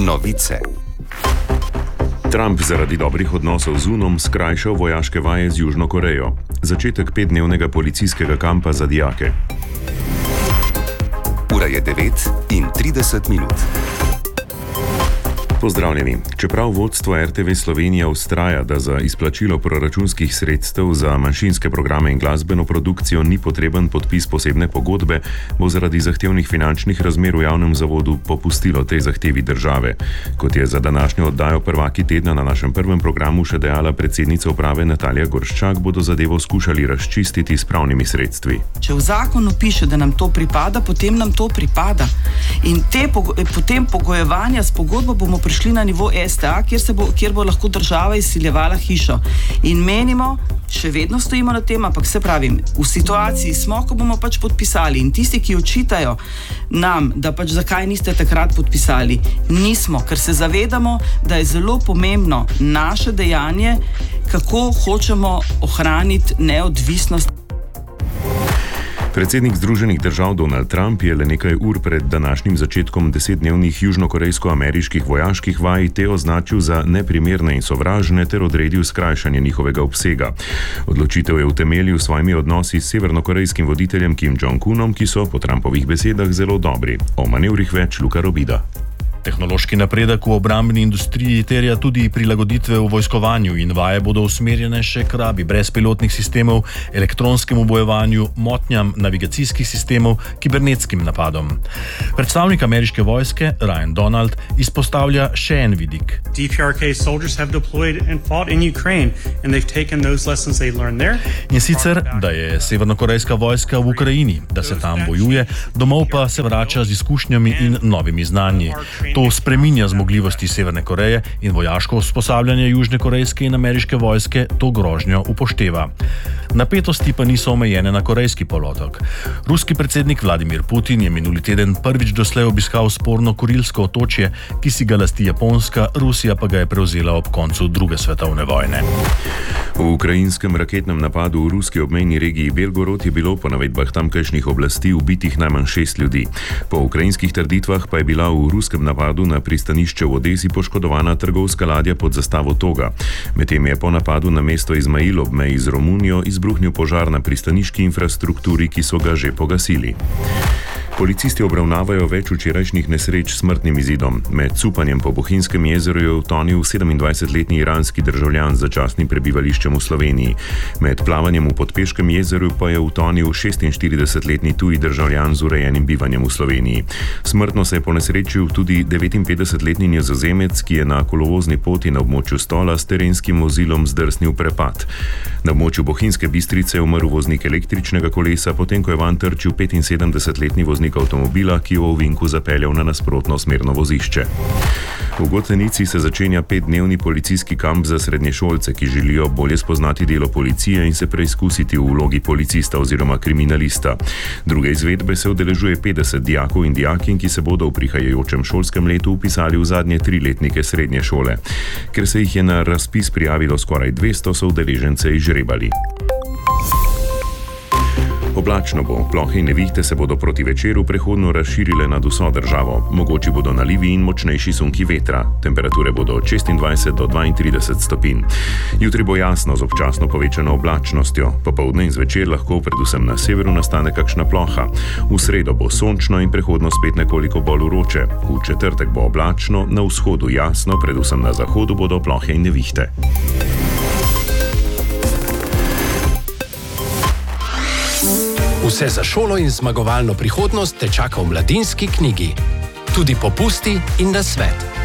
Novice. Trump zaradi dobrih odnosov z UNom skrajšal vojaške vaje z Južno Korejo. Začetek 5-dnevnega policijskega kampa za dijake. Ura je 9:30. Pozdravljeni. Čeprav vodstvo RTV Slovenija vztraja, da za izplačilo proračunskih sredstev za manjšinske programe in glasbeno produkcijo ni potreben podpis posebne pogodbe, bo zaradi zahtevnih finančnih razmer v javnem zavodu popustilo tej zahtevi države. Kot je za današnjo oddajo Prvaki tedna na našem prvem programu še dejala predsednica uprave Natalija Gorščak, bodo zadevo skušali razčistiti s pravnimi sredstvi. Če v zakonu piše, da nam to pripada, potem nam to pripada. In potem pogojevanja s pogodbo bomo prišli na nivo STA, kjer bo lahko država izsiljevala hišo. In menimo, še vedno stojimo na tem, ampak se pravim, v situaciji smo, ko bomo pač podpisali. In tisti, ki očitajo nam, da pač zakaj niste takrat podpisali, nismo, ker se zavedamo, da je zelo pomembno naše dejanje, kako hočemo ohraniti neodvisnost. Predsednik Združenih držav Donald Trump je le nekaj ur pred današnjim začetkom 10-dnevnih južnokorejsko-ameriških vojaških vaj te označil za neprimerne in sovražne ter odredil skrajšanje njihovega obsega. Odločitev je utemeljil s svojimi odnosi s severnokorejskim voditeljem Kim Jong-unom, ki so po Trumpovih besedah zelo dobri. O manevrih več Luka Robida. Tehnološki napredek v obrambni industriji terja tudi prilagoditve v vojskovanju in vaje bodo usmerjene še k rabi brezpilotnih sistemov, elektronskemu bojevanju, motnjam navigacijskih sistemov, kibernetskim napadom. Predstavnik ameriške vojske Ryan Donald izpostavlja še en vidik. DPRK soldiers have deployed and fought in Ukraine and they've taken those lessons they learned there. In sicer, da je severnokorejska vojska v Ukrajini, da se tam bojuje, domov pa se vrača z izkušnjami in novimi znanji. To spreminja zmogljivosti Severne Koreje in vojaško usposabljanje južnokorejske in ameriške vojske to grožnjo upošteva. Napetosti pa niso omejene na korejski polotok. Ruski predsednik Vladimir Putin je minuli teden prvič doslej obiskal sporno Kurilsko otočje, ki si ga lasti Japonska, Rusija pa ga je prevzela ob koncu druge svetovne vojne. V ukrajinskem raketnem napadu v ruski obmejni regiji Belgorod je bilo po navedbah tamkajšnjih oblasti ubitih najmanj 6 ljudi. Po ukrajinskih trditvah pa je bila v ruskem napadu na pristanišče v Odesi poškodovana trgovska ladja pod zastavo Toga. Medtem je po napadu na mesto Izmail ob meji z Romunijo izbruhnil požar na pristaniški infrastrukturi, ki so ga že pogasili. Policisti obravnavajo več včerajšnjih nesreč s smrtnim izidom. Med cupanjem po Bohinjskem jezeru je utonil 27-letni iranski državljan z začasnim prebivališčem v Sloveniji. Med plavanjem v Podpeškem jezeru pa je utonil 46-letni tuji državljan z urejenim bivanjem v Sloveniji. Smrtno se je ponesrečil tudi 59-letni Nizozemec, ki je na kolovozni poti na območju Stola s terenskim vozilom zdrsnil prepad. Na območju Bohinjske Bistrice je umrl voznik električnega kolesa, potem ko je vanj trčil 75-letni voznik avtomobila, ki je v ovinku zapeljal na nasprotno smerno vozišče. V Gotlenici se začenja 5-dnevni policijski kamp za srednješolce, ki želijo bolje spoznati delo policije in se preizkusiti v vlogi policista oziroma kriminalista. Druge izvedbe se udeležuje 50 dijakov in dijakinj, ki se bodo v prihajajočem šolskem letu vpisali v zadnje 3-letnike srednje šole. Ker se jih je na razpis prijavilo skoraj 200, so udeležence izžrebali. Oblačno bo, plohe in nevihte se bodo proti večeru prehodno razširile nad vso državo. Mogoči bodo nalivi in močnejši sunki vetra. Temperature bodo od 26 do 32 stopinj. Jutri bo jasno z občasno povečano oblačnostjo. Popoldne in zvečer lahko predvsem na severu nastane kakšna ploha. V sredo bo sončno in prehodno spet nekoliko bolj vroče. V četrtek bo oblačno, na vzhodu jasno, predvsem na zahodu bodo plohe in nevihte. Vse za šolo in zmagovalno prihodnost te čaka v Mladinski knjigi. Tudi popusti in nasvet.